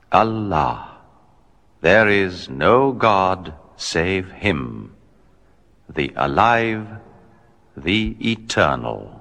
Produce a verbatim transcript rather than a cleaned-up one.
Allah. There is no God save Him, the Alive, the Eternal.